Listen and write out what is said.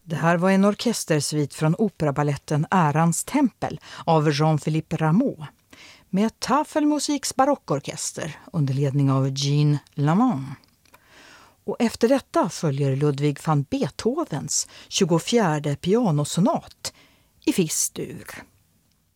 Det här var en orkestersvit från operaballetten Ärans tempel av Jean-Philippe Rameau med Tafelmusiks barockorkester under ledning av Jean Lamont. Och efter detta följer Ludwig van Beethovens 24:e pianosonat i Fis-dur.